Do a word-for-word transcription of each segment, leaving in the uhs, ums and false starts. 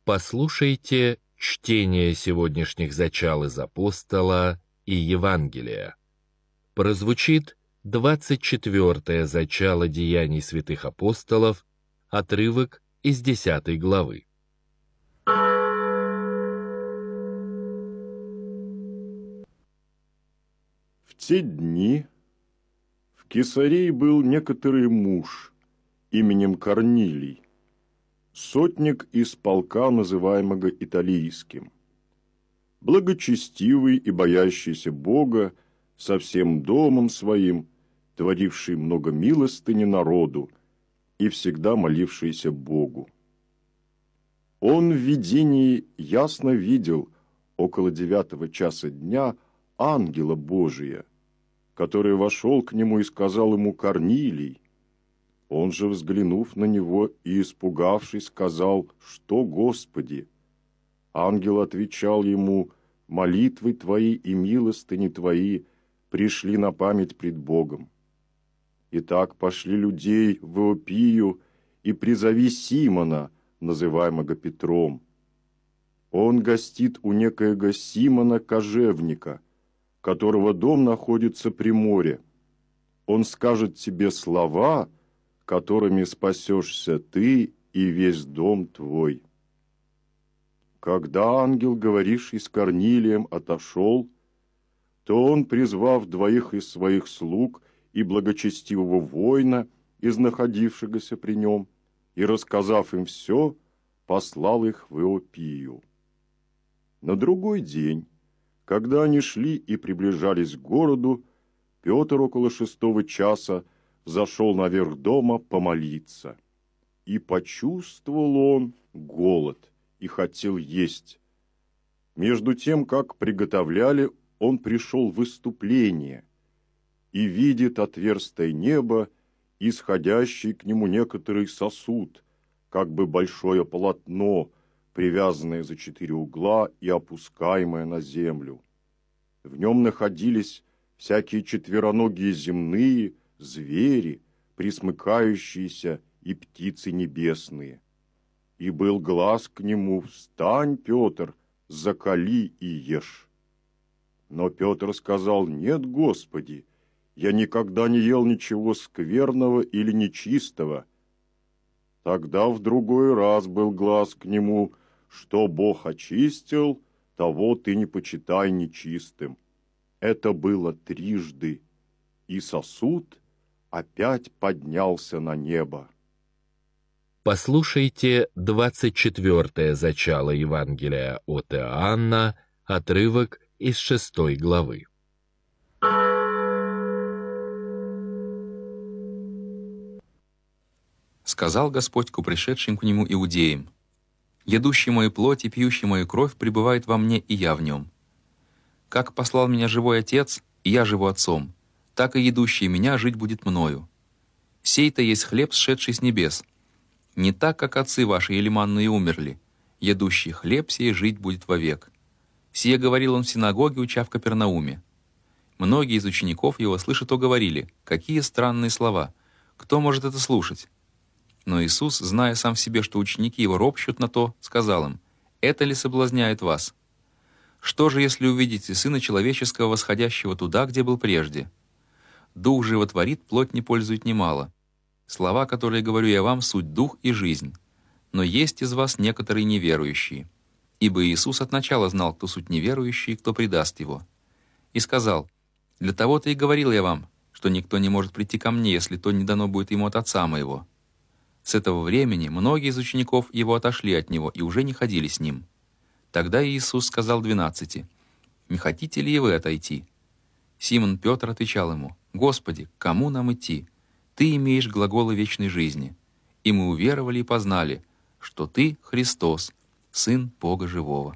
Послушайте чтение сегодняшних зачал из Апостола и Евангелия. Прозвучит двадцать четвёртое зачало Деяний святых апостолов, отрывок из десятой главы. В те дни в Кесарии был некоторый муж именем Корнилий, сотник из полка, называемого Италийским, благочестивый и боящийся Бога, со всем домом своим, творивший много милостыни народу и всегда молившийся Богу. Он в видении ясно видел около девятого часа дня ангела Божия, который вошел к нему и сказал ему: «Корнилий». Он же, взглянув на него и испугавшись, сказал: «Что, Господи?» Ангел отвечал ему: «Молитвы твои и милостыни твои пришли на память пред Богом. Итак, пошли людей в Иопию и призови Симона, называемого Петром. Он гостит у некоего Симона Кожевника, которого дом находится при море. Он скажет тебе слова, которыми спасешься ты и весь дом твой». Когда ангел, говоривший с Корнилием, отошел, то он, призвав двоих из своих слуг и благочестивого воина, из находившегося при нем, и, рассказав им все, послал их в Иопию. На другой день, когда они шли и приближались к городу, Петр около шестого часа зашел наверх дома помолиться. И почувствовал он голод и хотел есть. Между тем, как приготовляли, он пришел в выступление и видит отверстое небо, исходящий к нему некоторый сосуд, как бы большое полотно, привязанное за четыре угла и опускаемое на землю. В нем находились всякие четвероногие земные, звери, пресмыкающиеся и птицы небесные. И был глас к нему: «Встань, Петр, закали и ешь». Но Петр сказал: «Нет, Господи, я никогда не ел ничего скверного или нечистого». Тогда в другой раз был глас к нему: «Что Бог очистил, того ты не почитай нечистым». Это было трижды, и сосуд опять поднялся на небо. Послушайте двадцать четвёртое зачало Евангелия от Иоанна, отрывок из шестой главы. Сказал Господь к пришедшим к Нему иудеям: «Едущий мою плоть и пьющий мою кровь пребывает во мне, и я в нем. Как послал меня живой Отец, и я живу Отцом, так и едущий меня жить будет мною. Сей-то есть хлеб, сшедший с небес. Не так, как отцы ваши елеманные умерли, едущий хлеб сей жить будет вовек». Сие говорил он в синагоге, уча в Капернауме. Многие из учеников его, слыша то, говорили: «Какие странные слова! Кто может это слушать?» Но Иисус, зная сам в себе, что ученики его ропщут на то, сказал им: «Это ли соблазняет вас? Что же, если увидите Сына Человеческого, восходящего туда, где был прежде? Дух животворит, плоть не пользует немало. Слова, которые говорю я вам, суть дух и жизнь. Но есть из вас некоторые неверующие». Ибо Иисус от начала знал, кто суть неверующий и кто предаст его. И сказал: «Для того-то и говорил я вам, что никто не может прийти ко мне, если то не дано будет ему от Отца моего». С этого времени многие из учеников его отошли от него и уже не ходили с ним. Тогда Иисус сказал двенадцати: «Не хотите ли и вы отойти?» Симон Петр отвечал ему: «Господи, к кому нам идти? Ты имеешь глаголы вечной жизни, и мы уверовали и познали, что Ты Христос, Сын Бога Живого».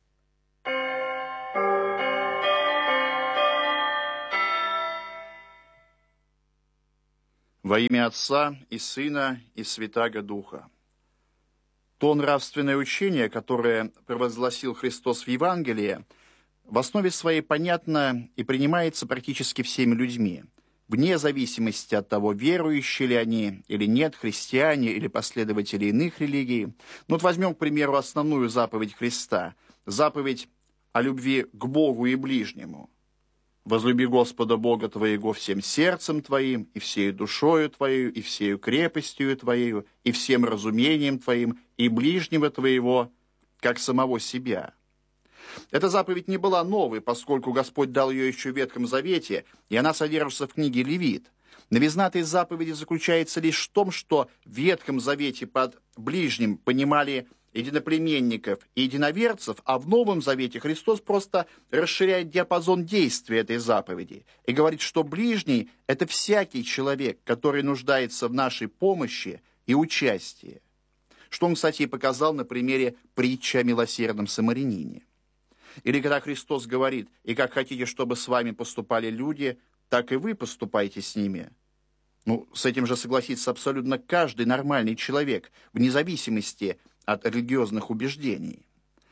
Во имя Отца и Сына и Святаго Духа. То нравственное учение, которое провозгласил Христос в Евангелии, в основе своей понятно и принимается практически всеми людьми, вне зависимости от того, верующие ли они или нет, христиане или последователи иных религий. Ну вот возьмем, к примеру, основную заповедь Христа, заповедь о любви к Богу и ближнему. «Возлюби Господа Бога твоего всем сердцем твоим, и всею душою твоею, и всею крепостью твоею, и всем разумением твоим, и ближнего твоего, как самого себя». Эта заповедь не была новой, поскольку Господь дал ее еще в Ветхом Завете, и она содержится в книге Левит. Новизна этой заповеди заключается лишь в том, что в Ветхом Завете под ближним понимали единоплеменников и единоверцев, а в Новом Завете Христос просто расширяет диапазон действия этой заповеди и говорит, что ближний – это всякий человек, который нуждается в нашей помощи и участии. Что он, кстати, и показал на примере притчи о милосердном самарянине. Или когда Христос говорит: «И как хотите, чтобы с вами поступали люди, так и вы поступайте с ними». Ну, с этим же согласится абсолютно каждый нормальный человек, вне зависимости от религиозных убеждений.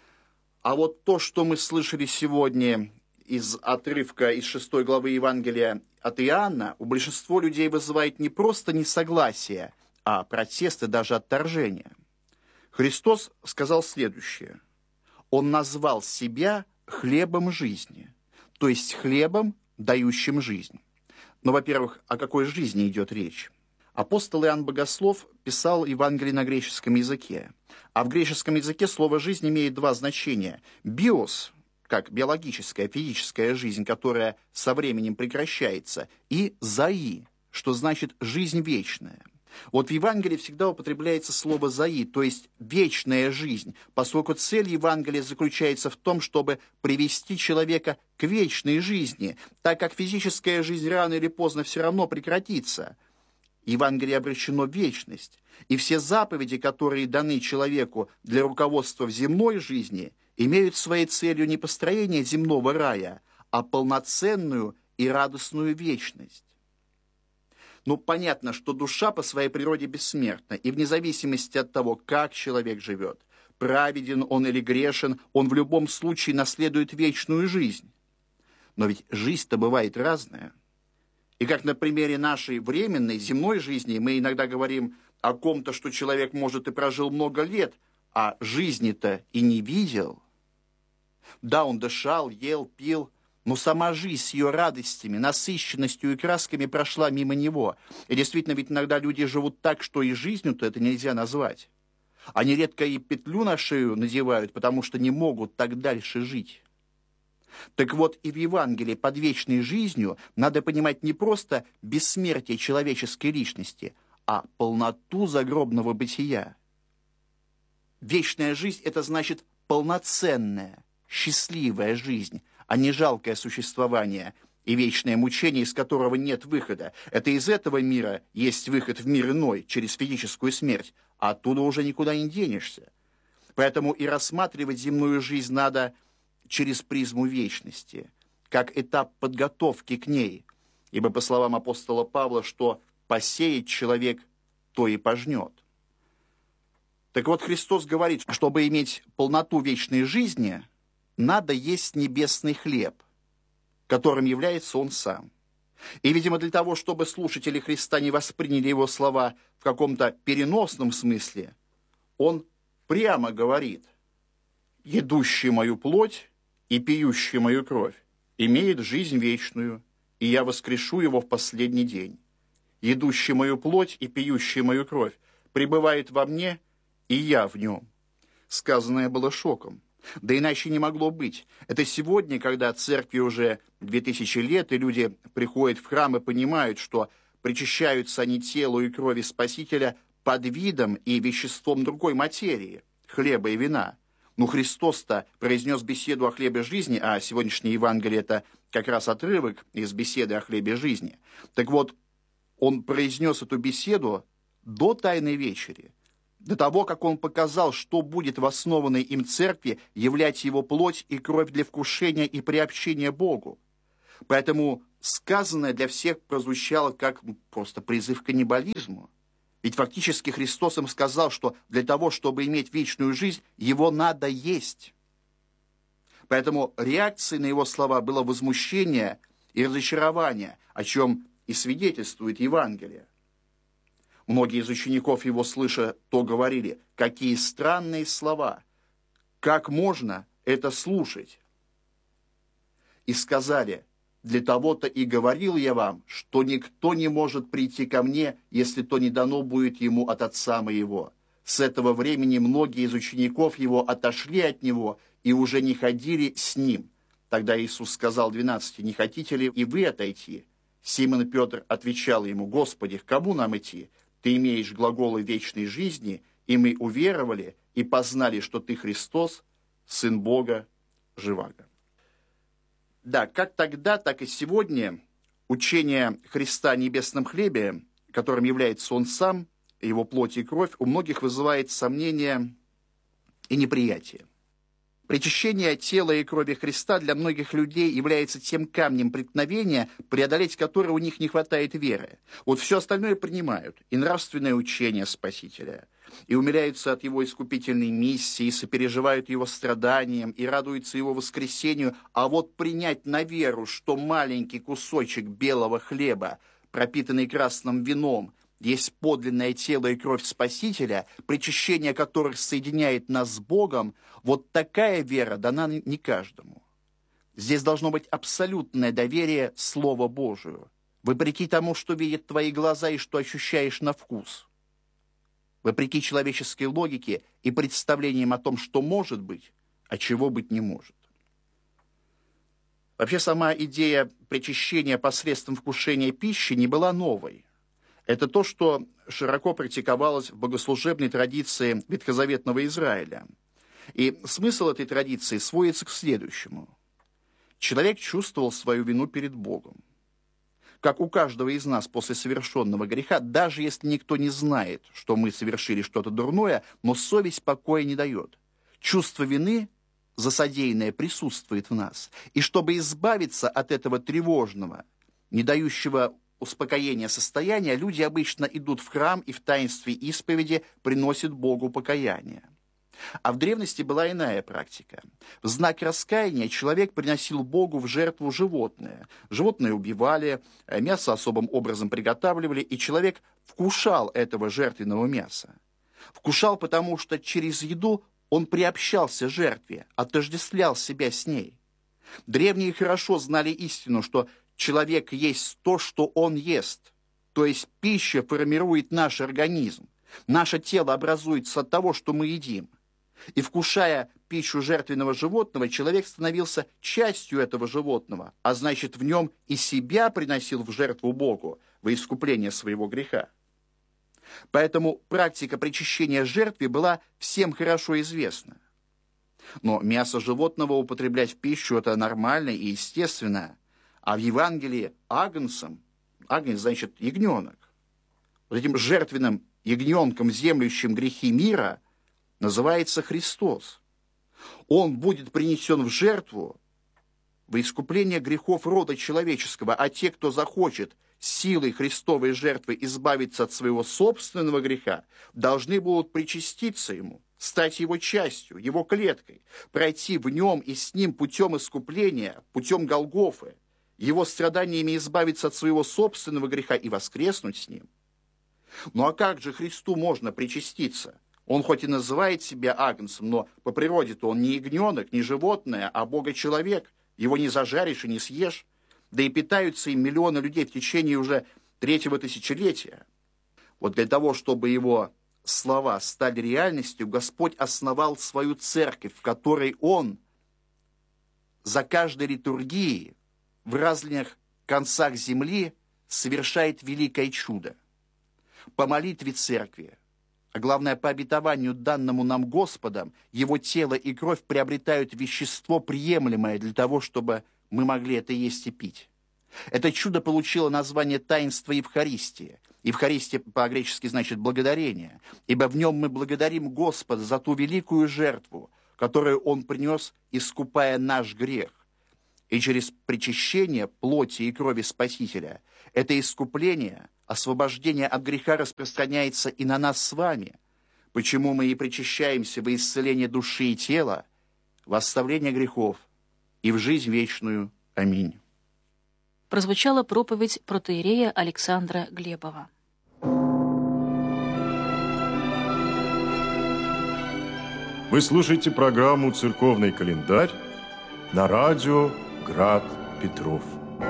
А вот то, что мы слышали сегодня из отрывка из шестой главы Евангелия от Иоанна, у большинства людей вызывает не просто несогласие, а протест и даже отторжение. Христос сказал следующее. Он назвал себя хлебом жизни, то есть хлебом, дающим жизнь. Но, во-первых, о какой жизни идет речь? Апостол Иоанн Богослов писал Евангелие на греческом языке. А в греческом языке слово «жизнь» имеет два значения. «Биос», как биологическая, физическая жизнь, которая со временем прекращается, и «зои», что значит «жизнь вечная». Вот в Евангелии всегда употребляется слово «зои», то есть «вечная жизнь», поскольку цель Евангелия заключается в том, чтобы привести человека к вечной жизни, так как физическая жизнь рано или поздно все равно прекратится. Евангелие обращено в вечность, и все заповеди, которые даны человеку для руководства в земной жизни, имеют своей целью не построение земного рая, а полноценную и радостную вечность. Ну, понятно, что душа по своей природе бессмертна, и вне зависимости от того, как человек живет, праведен он или грешен, он в любом случае наследует вечную жизнь. Но ведь жизнь-то бывает разная. И как на примере нашей временной земной жизни мы иногда говорим о ком-то, что человек, может, и прожил много лет, а жизни-то и не видел. Да, он дышал, ел, пил, но сама жизнь с ее радостями, насыщенностью и красками прошла мимо него. И действительно, ведь иногда люди живут так, что и жизнью-то это нельзя назвать. Они редко и петлю на шею надевают, потому что не могут так дальше жить. Так вот, и в Евангелии под вечной жизнью надо понимать не просто бессмертие человеческой личности, а полноту загробного бытия. Вечная жизнь – это значит полноценная, счастливая жизнь, а не жалкое существование и вечное мучение, из которого нет выхода. Это из этого мира есть выход в мир иной, через физическую смерть, а оттуда уже никуда не денешься. Поэтому и рассматривать земную жизнь надо через призму вечности, как этап подготовки к ней, ибо, по словам апостола Павла, что посеет человек, то и пожнет. Так вот, Христос говорит, чтобы иметь полноту вечной жизни, надо есть небесный хлеб, которым является Он сам. И, видимо, для того, чтобы слушатели Христа не восприняли Его слова в каком-то переносном смысле, Он прямо говорит: «Едущий мою плоть и пьющий мою кровь имеет жизнь вечную, и я воскрешу его в последний день. Едущий мою плоть и пьющий мою кровь пребывает во мне, и я в нем». Сказанное было шоком. Да иначе не могло быть. Это сегодня, когда церкви уже две тысячи лет, и люди приходят в храм и понимают, что причащаются они телу и крови Спасителя под видом и веществом другой материи, хлеба и вина. Но Христос-то произнес беседу о хлебе жизни, а сегодняшнее Евангелие – это как раз отрывок из беседы о хлебе жизни. Так вот, Он произнес эту беседу до Тайной вечери, до того, как Он показал, что будет в основанной им церкви являть Его плоть и кровь для вкушения и приобщения Богу. Поэтому сказанное для всех прозвучало как просто призыв к каннибализму. Ведь фактически Христос им сказал, что для того, чтобы иметь вечную жизнь, Его надо есть. Поэтому реакцией на Его слова было возмущение и разочарование, о чем и свидетельствует Евангелие. Многие из учеников его, слыша, то говорили: какие странные слова, как можно это слушать? И сказали: для того-то и говорил я вам, что никто не может прийти ко мне, если то не дано будет ему от Отца моего. С этого времени многие из учеников его отошли от него и уже не ходили с ним. Тогда Иисус сказал двенадцати: не хотите ли и вы отойти? Симон Петр отвечал ему: Господи, к кому нам идти? Ты имеешь глаголы вечной жизни, и мы уверовали и познали, что ты Христос, Сын Бога живаго. Да, как тогда, так и сегодня учение Христа о небесном хлебе, которым является Он сам, Его плоть и кровь, у многих вызывает сомнения и неприятие. Причащение тела и крови Христа для многих людей является тем камнем преткновения, преодолеть который у них не хватает веры. Вот все остальное принимают, и нравственное учение Спасителя, и умиляются от Его искупительной миссии, и сопереживают Его страданиям, и радуются Его воскресению, а вот принять на веру, что маленький кусочек белого хлеба, пропитанный красным вином, есть подлинное тело и кровь Спасителя, причащение которых соединяет нас с Богом, вот такая вера дана не каждому. Здесь должно быть абсолютное доверие Слову Божию, вопреки тому, что видят твои глаза и что ощущаешь на вкус, вопреки человеческой логике и представлениям о том, что может быть, а чего быть не может. Вообще, сама идея причащения посредством вкушения пищи не была новой. Это то, что широко практиковалось в богослужебной традиции ветхозаветного Израиля. И смысл этой традиции сводится к следующему. Человек чувствовал свою вину перед Богом. Как у каждого из нас после совершенного греха, даже если никто не знает, что мы совершили что-то дурное, но совесть покоя не дает. Чувство вины за содеянное присутствует в нас. И чтобы избавиться от этого тревожного, не дающего успокоения состояния, люди обычно идут в храм и в таинстве исповеди приносят Богу покаяние. А в древности была иная практика. В знак раскаяния человек приносил Богу в жертву животное. Животное убивали, мясо особым образом приготавливали, и человек вкушал этого жертвенного мяса. Вкушал, потому что через еду он приобщался жертве, отождествлял себя с ней. Древние хорошо знали истину, что человек есть то, что он ест, то есть пища формирует наш организм. Наше тело образуется от того, что мы едим. И вкушая пищу жертвенного животного, человек становился частью этого животного, а значит, в нем и себя приносил в жертву Богу во искупление своего греха. Поэтому практика причащения жертве была всем хорошо известна. Но мясо животного употреблять в пищу – это нормально и естественно. А в Евангелии агнцем, агнец значит ягненок, вот этим жертвенным ягненком, землющим грехи мира, называется Христос. Он будет принесен в жертву во искупление грехов рода человеческого, а те, кто захочет силой Христовой жертвы избавиться от своего собственного греха, должны будут причаститься Ему, стать Его частью, Его клеткой, пройти в Нем и с Ним путем искупления, путем Голгофы, Его страданиями избавиться от своего собственного греха и воскреснуть с Ним. Ну а как же Христу можно причаститься? Он хоть и называет себя агнцем, но по природе-то он не ягненок, не животное, а Бога-человек. Его не зажаришь и не съешь. Да и питаются им миллионы людей в течение уже третьего тысячелетия. Вот для того, чтобы его слова стали реальностью, Господь основал свою церковь, в которой Он за каждой литургией в разных концах земли совершает великое чудо. По молитве церкви, а главное, по обетованию, данному нам Господом, Его тело и кровь приобретают вещество, приемлемое для того, чтобы мы могли это есть и пить. Это чудо получило название таинства Евхаристии. Евхаристия по-гречески значит «благодарение», ибо в нем мы благодарим Господа за ту великую жертву, которую Он принес, искупая наш грех. И через причащение плоти и крови Спасителя это искупление, освобождение от греха распространяется и на нас с вами, почему мы и причащаемся во исцеление души и тела, в оставление грехов и в жизнь вечную. Аминь. прозвучала проповедь протоиерея Александра Глебова. Вы слушаете программу «Церковный календарь» на радио «Град Петров».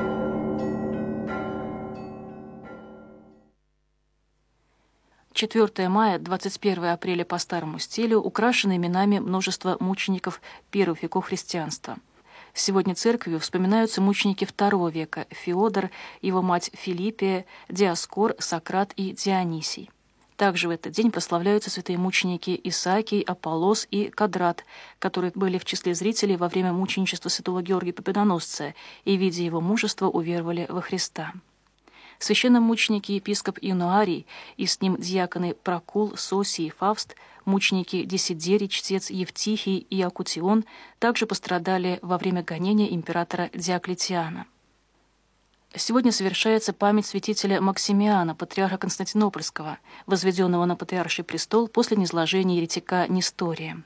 четвёртое мая, двадцать первое апреля по старому стилю украшены именами множества мучеников первых веков христианства. Сегодня церковью вспоминаются мученики второго века: Феодор, его мать Филиппия, Диоскор, Сократ и Дионисий. Также в этот день прославляются святые мученики Исаакий, Аполлос и Кадрат, которые были в числе зрителей во время мученичества святого Георгия Победоносца и, видя его мужество, уверовали во Христа. Священномученики епископ Иоаннарий и с ним диаконы Прокул, Сосий и Фавст, мученики Десидерий, чтец Евтихий и Акутион также пострадали во время гонения императора Диоклетиана. Сегодня совершается память святителя Максимиана, патриарха Константинопольского, возведенного на патриарший престол после низложения еретика Нестория.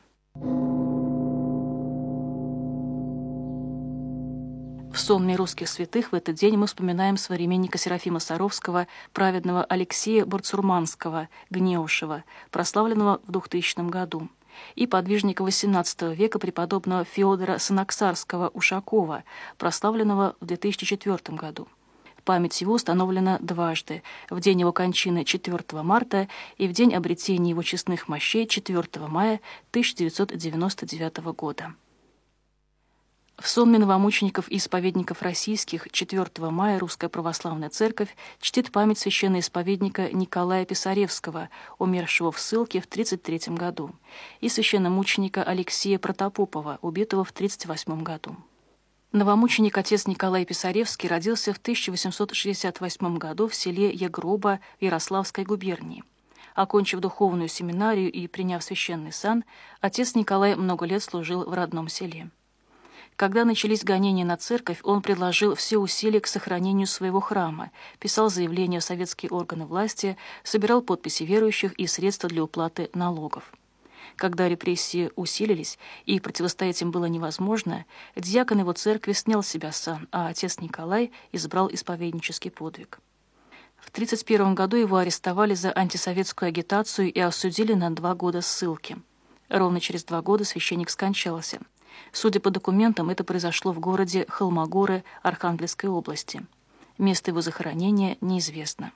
В сонме русских святых в этот день мы вспоминаем современника Серафима Саровского, праведного Алексея Бурцурманского, Гнеушева, прославленного в двухтысячном году, и подвижника восемнадцатого века преподобного Феодора Санаксарского Ушакова, прославленного в две тысячи четвёртом году. Память его установлена дважды: в день его кончины четвёртого марта и в день обретения его честных мощей четвёртого мая тысяча девятьсот девяносто девятого года. В сонме новомучеников и исповедников российских четвёртого мая Русская Православная Церковь чтит память священноисповедника Николая Писаревского, умершего в ссылке в тридцать третьем году, и священномученика Алексея Протопопова, убитого в тридцать восьмом году. Новомученик отец Николай Писаревский родился в тысяча восемьсот шестьдесят восьмом году в селе Егроба в Ярославской губернии. Окончив духовную семинарию и приняв священный сан, отец Николай много лет служил в родном селе. Когда начались гонения на церковь, он предложил все усилия к сохранению своего храма, писал заявления в советские органы власти, собирал подписи верующих и средства для уплаты налогов. Когда репрессии усилились и противостоять им было невозможно, диакон его церкви снял с себя сан, а отец Николай избрал исповеднический подвиг. В тридцать первом году его арестовали за антисоветскую агитацию и осудили на два года ссылки. Ровно через два года священник скончался. Судя по документам, это произошло в городе Холмогоры Архангельской области. Место его захоронения неизвестно.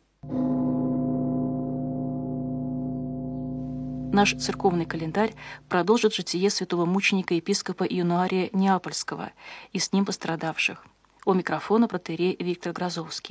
Наш церковный календарь продолжит житие святого мученика-епископа Иоаннария Неапольского и с ним пострадавших. У микрофона протоиерей Виктор Грозовский.